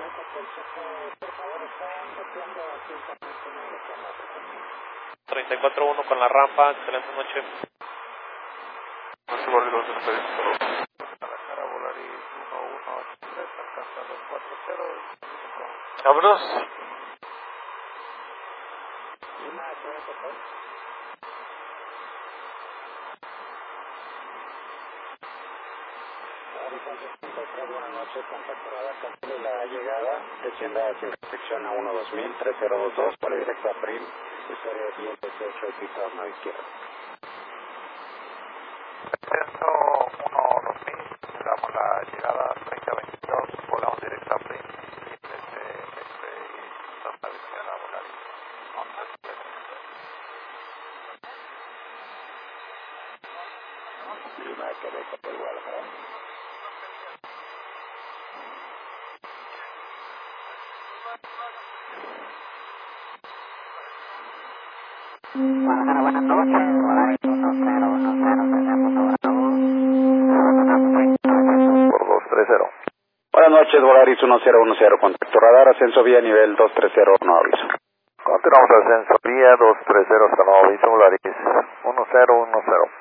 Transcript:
34-1 con la rampa, excelente noche. Noche Borri 2 de a la cara Volaris 1183, alcanza 240. Vámonos. Buenas noches, contacto radar, cancele la llegada, descienda sin restricción a 1-2000, 3022, para directo a PRIM, historia 1018, piso a mano izquierda. Descenso 1-2000, damos la llegada 3022, volamos directo a PRIM, hasta la izquierda, Volaris 1183. Lima, Quebec, Hotel Guadalajara. Guadalajara, buenas noches, Volaris 1010, Por 230. Buenas noches, Volaris 1010, contacto radar, ascenso vía nivel 230, no aviso. Continuamos ascenso vía 230 hasta nuevo aviso, Volaris 1010.